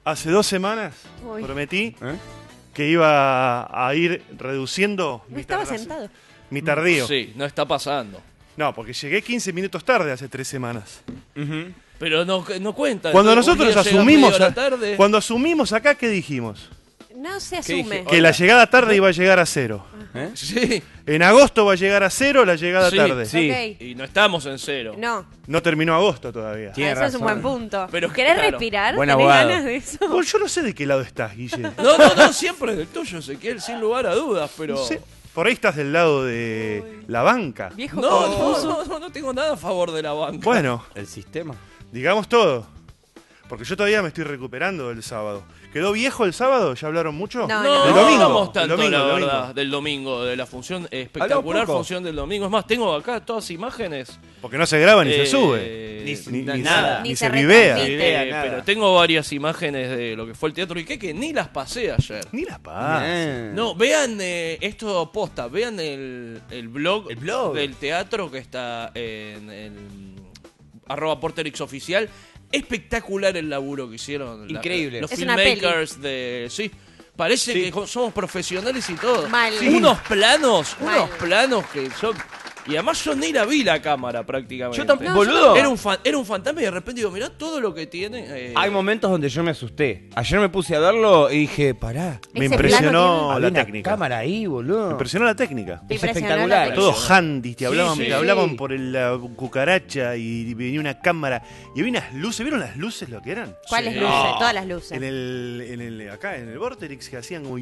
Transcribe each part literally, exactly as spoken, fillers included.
Hace dos semanas Uy. prometí ¿Eh? que iba a ir reduciendo No mi, estaba tardazo- sentado. mi tardío. Sí, no está pasando. No, porque llegué quince minutos tarde hace tres semanas. Ujú. Pero no, no cuenta. Cuando Un nosotros día llega asumimos, media hora a- tarde. cuando asumimos acá, ¿qué dijimos? No se ¿Qué dije? asume. Que la llegada tarde iba a llegar a cero. ¿Eh? Sí, En agosto va a llegar a cero la llegada Sí, tarde. sí. Ok. y no estamos en cero. No, No terminó agosto todavía. Tiene eso es un razón. buen punto. Pero ¿Querés claro. respirar? Buen ¿Tenés abogado. ganas de eso? Pues yo no sé de qué lado estás, Guille. No, no, no, siempre es del tuyo, Ezequiel, sin lugar a dudas, pero... No sé. Por ahí estás del lado de la banca. Viejo No, confuso. no, no, no tengo nada a favor de la banca. Bueno, El sistema. digamos todo. Porque yo todavía me estoy recuperando del sábado. ¿Quedó viejo el sábado? ¿Ya hablaron mucho? No, No, Del no domingo. hablamos tanto, Del domingo, la del verdad, domingo. del domingo, de la función Hablamos espectacular poco. función del domingo. Es más, tengo acá todas imágenes. Porque no se graba ni eh, se sube. Ni- Ni, ni nada. se, Ni ni se se vivea. retransmite. Eh, nada. pero tengo varias imágenes de lo que fue el teatro y que, que ni las pasé ayer. Ni las pagas. Bien. No, vean eh, esto posta, vean el, el blog El blog. del teatro que está en el arroba Porterix oficial. Espectacular el laburo que hicieron. la- Increíble. los Es una filmmakers de... Sí, parece Sí. que co- somos profesionales y todo. Mal. Sí. Unos planos, Mal. unos planos que son... Y además yo ni la vi la cámara prácticamente. Yo tampoco, No, boludo. Era un, fan- era un fantasma y de repente digo, mirá todo lo que tiene. eh, Hay momentos donde yo me asusté. Ayer me puse a verlo y dije, pará. Me Ese impresionó plano Había la una técnica. cámara ahí, boludo. Me impresionó la técnica. Te Es impresionó espectacular. la Todo técnica. handis, te hablaban, sí, te sí. hablaban por el- la cucaracha y venía una cámara y había unas luces. ¿Vieron las luces lo que eran? ¿Cuáles Sí. luces? No. Todas las luces. En el, en el, acá, en el Vorterix, que hacían como...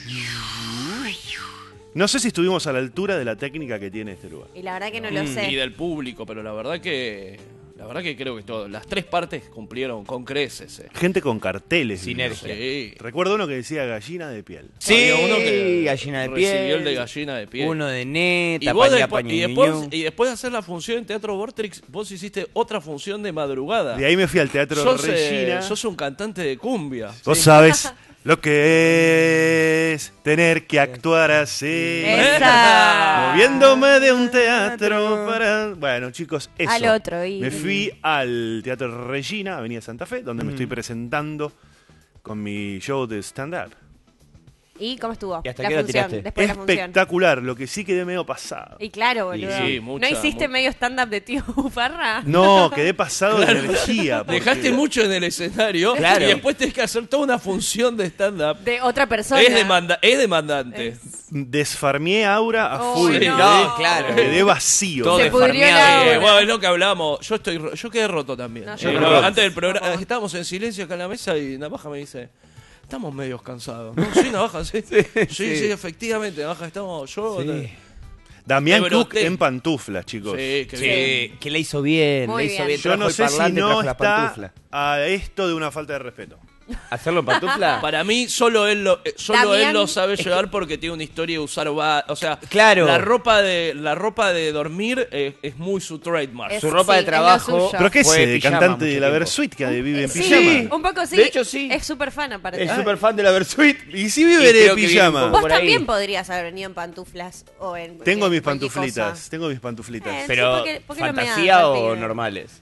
No sé si estuvimos a la altura de la técnica que tiene este lugar. Y la verdad que no lo y sé. del público, pero la verdad que la verdad que creo que todo, las tres partes cumplieron con creces. eh. Gente con carteles. Sinergia. Sí. Recuerdo uno que decía gallina de piel. Sí, Había uno que gallina de piel. recibió el de gallina de piel. Uno de neta, y, vos paña, después, paña, y, después, ñu. y después de hacer la función en Teatro Vortex, vos hiciste otra función de madrugada. De ahí me fui al Teatro sos, eh, Regina. sos un cantante de cumbia. Vos sabés lo que es tener que actuar así. Esa. Moviéndome de un teatro para... Bueno, chicos, eso. Al otro, ir. Me fui al Teatro Regina, Avenida Santa Fe, donde me Mm. estoy presentando con mi show de stand-up. ¿Y cómo estuvo? ¿Y hasta la qué hora función, tiraste? después de la función. Espectacular, lo que sí quedé medio pasado. Y claro, boludo. sí, mucha, ¿No hiciste mu- medio stand-up de tío Bufarra? No, quedé pasado de energía. porque- Dejaste mucho en el escenario Claro. y después tenés que hacer toda una función de stand-up. De otra persona. Es, demanda es demandante. Es- Desfarmié aura a Oh, full. Sí, no. No, claro. Quedé vacío. Todo Se pudrió desfarmeado. la Eh, obra. bueno, es lo que hablábamos. Yo estoy ro- yo quedé roto también. No, Eh, yo no, también. antes del programa Por favor. estábamos en silencio acá en la mesa y Navaja me dice, estamos medios cansados. No, sí, Navaja, sí. Sí, sí, sí. efectivamente, Navaja, estamos yo. Sí. Damián Me Cook broté. en pantuflas, chicos. Sí, qué bien. Sí, que le hizo bien, Muy le hizo bien. bien. Yo Trajo no el sé si parlante, no trajo la está pantufla. a esto de una falta de respeto. ¿Hacerlo en pantufla? Para mí, solo él lo, eh, solo Damián- él lo sabe llevar porque tiene una historia de usar va, o sea, Claro. la ropa de la ropa de dormir eh, es muy su trademark. Es- Su ropa sí, de es lo trabajo. suyo. ¿Pero qué es Fue ese pijama cantante mucho de la tiempo. Versuit que vive en Sí, pijama? un poco sí. De hecho, sí. Es súper fan aparte. Es súper fan de la Versuit. Y si Y vive creo de que viene pijama. un Vos por ahí. también podrías haber venido en pantuflas o en Tengo en mis cualquier pantuflitas, cosa. tengo mis pantuflitas. Eh, Pero, ¿por qué- por qué no me ¿fantasía dan, o pibe? normales?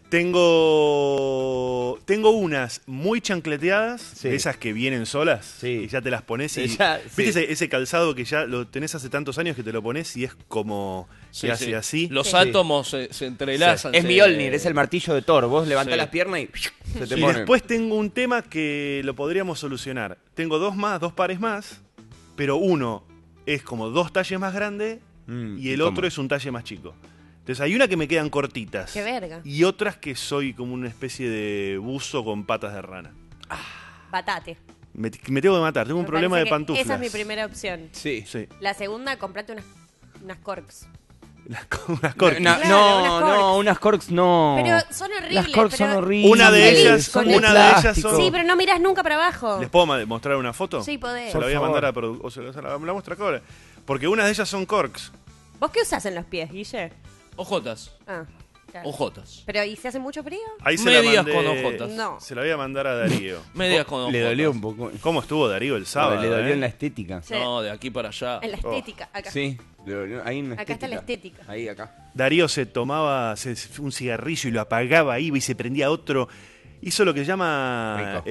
Tengo tengo unas muy chancleteadas, Sí. esas que vienen solas, Sí. y ya te las pones y Ya, ¿viste sí. ese, ese calzado que ya lo tenés hace tantos años que te lo pones y es como Sí, que hace sí. así? Los Sí. átomos se, se entrelazan. Es se- Mjolnir, es el martillo de Thor. Vos levantás Sí. las piernas y se te Y pone. después tengo un tema que lo podríamos solucionar. Tengo dos más, dos pares más, pero uno es como dos talles más grande Mm, y el ¿cómo? otro es un talle más chico. Entonces hay una que me quedan cortitas. Qué verga. Y otras que soy como una especie de buzo con patas de rana. Batate. Me, me tengo que matar, tengo un Me problema de parece que pantuflas. Esa es mi primera opción. Sí. Sí. La segunda, comprate unas, unas corks. Las co- unas No, cortas. no, Claro, no, unas corks. no, unas corks no. Pero son horribles. Las corks pero- son horribles. Una de Son ellas, feliz, son con de una de ellas plástico. son- Sí, pero no mirás nunca para abajo. ¿Les puedo ma- mostrar una foto? Sí, podés. Se la voy a Por mandar favor. a produ- o se la, se la- me la muestra ahora. Porque unas de ellas son corks. ¿Vos qué usás en los pies, Guille? Ojotas. Ah, claro. Ojotas. Pero, ¿y si hace mucho frío? Ahí se Medias la con mandé, ojotas. No. Se la voy a mandar a Darío. Medias con ojotas. Le dolió un poco. ¿Cómo estuvo Darío el sábado? le dolió eh? en la estética. Sí. No, de aquí para allá. En la Oh. estética. Acá. Sí, le dolió. Ahí en la Acá está la estética. Ahí, acá. Darío se tomaba se- un cigarrillo y lo apagaba, iba y se prendía otro. Hizo lo que llama Rico.